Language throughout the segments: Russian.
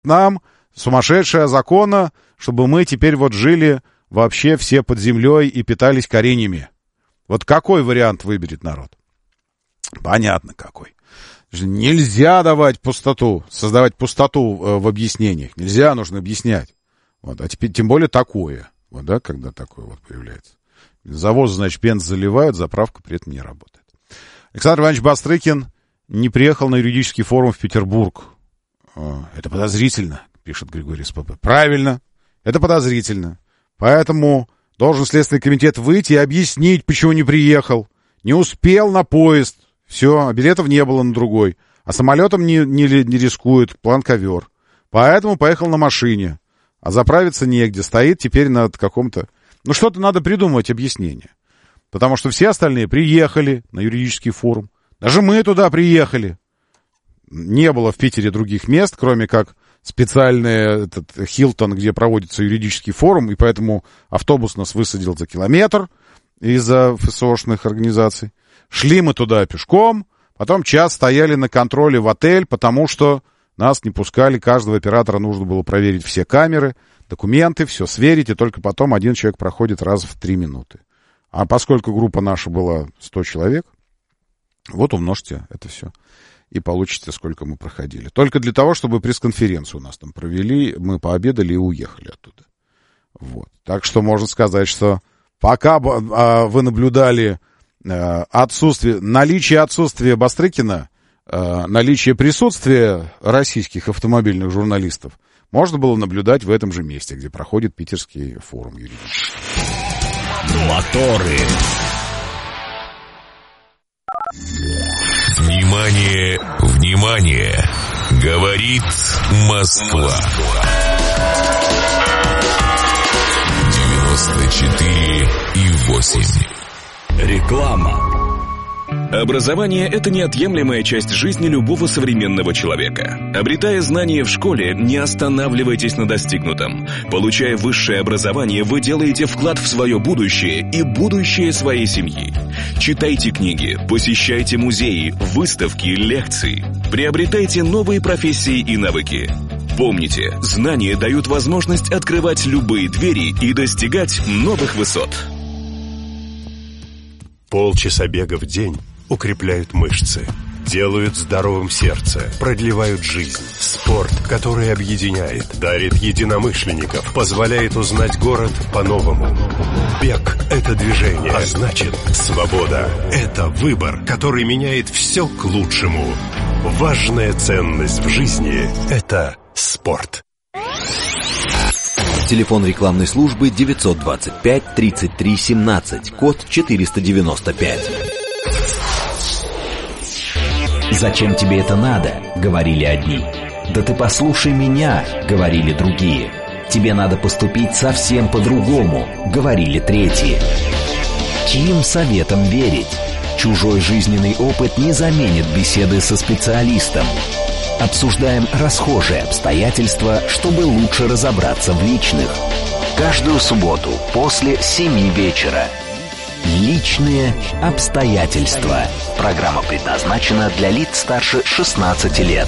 нам сумасшедшая закона, чтобы мы теперь вот жили вообще все под землей и питались коренями. Вот какой вариант выберет народ? Понятно какой. Нельзя давать пустоту, создавать пустоту в объяснениях. Нельзя, нужно объяснять. Вот. А теперь тем более такое. Вот, да, когда такое вот появляется. Завоз, значит, бенз заливают, заправка при этом не работает. Александр Иванович Бастрыкин не приехал на юридический форум в Петербург. Это подозрительно, пишет Григорий СПП. Правильно, это подозрительно. Поэтому должен Следственный комитет выйти и объяснить, почему не приехал. Не успел на поезд. Все, а билетов не было на другой. А самолетом не рискует, план ковер. Поэтому поехал на машине. А заправиться негде, стоит теперь над каком-то... Ну, что-то надо придумывать объяснение. Потому что все остальные приехали на юридический форум. Даже мы туда приехали. Не было в Питере других мест, кроме как специальный Хилтон, где проводится юридический форум, и поэтому автобус нас высадил за километр из-за ФСОшных организаций. Шли мы туда пешком, потом час стояли на контроле в отель, потому что нас не пускали, каждого оператора нужно было проверить все камеры, документы, все сверить, и только потом один человек проходит раз в 3 минуты. А поскольку группа наша была 100 человек, вот умножьте это все, и получите, сколько мы проходили. Только для того, чтобы пресс-конференцию у нас там провели, мы пообедали и уехали оттуда. Вот. Так что можно сказать, что пока вы наблюдали наличие отсутствия Бастрыкина, наличие присутствия российских автомобильных журналистов можно было наблюдать в этом же месте, где проходит Питерский форум юридический. Моторы. Внимание, внимание! Говорит Москва. 94,8. Реклама. Образование – это неотъемлемая часть жизни любого современного человека. Обретая знания в школе, не останавливайтесь на достигнутом. Получая высшее образование, вы делаете вклад в свое будущее и будущее своей семьи. Читайте книги, посещайте музеи, выставки, лекции. Приобретайте новые профессии и навыки. Помните, знания дают возможность открывать любые двери и достигать новых высот. Полчаса бега в день укрепляют мышцы, делают здоровым сердце, продлевают жизнь. Спорт, который объединяет, дарит единомышленников, позволяет узнать город по-новому. Бег – это движение, а значит, свобода – это выбор, который меняет все к лучшему. Важная ценность в жизни – это спорт. Телефон рекламной службы 925-33-17, код 495. «Зачем тебе это надо?» — говорили одни. «Да ты послушай меня!» — говорили другие. «Тебе надо поступить совсем по-другому!» — говорили третьи. Чьим советам верить? Чужой жизненный опыт не заменит беседы со специалистом. Обсуждаем расхожие обстоятельства, чтобы лучше разобраться в личных. Каждую субботу после 7 вечера. Личные обстоятельства. Программа предназначена для лиц старше 16 лет.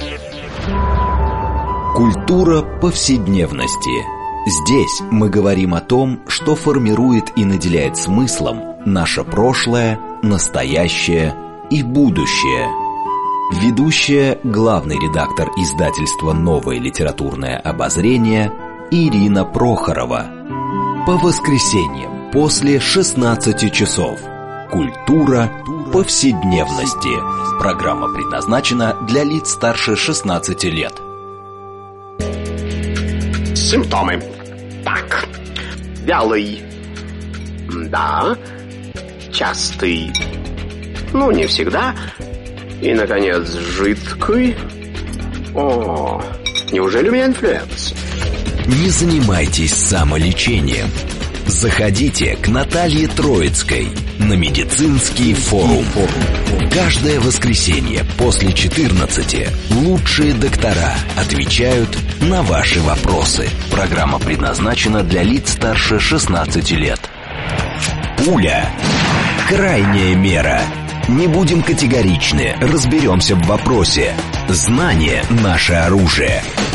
Культура повседневности. Здесь мы говорим о том, что формирует и наделяет смыслом наше прошлое, настоящее и будущее. Ведущая, главный редактор издательства «Новое литературное обозрение» Ирина Прохорова. По воскресеньям после 16 часов. Культура повседневности. Программа предназначена для лиц старше 16 лет. Симптомы. Так. Вялый. Да. Частый. Ну, не всегда. И, наконец, жидкий. О, неужели у меня инфлюенс? Не занимайтесь самолечением. Заходите к Наталье Троицкой на медицинский форум. Каждое воскресенье после 14 лучшие доктора отвечают на ваши вопросы. Программа предназначена для лиц старше 16 лет. Пуля. Крайняя мера. Не будем категоричны, разберемся в вопросе. Знание – наше оружие.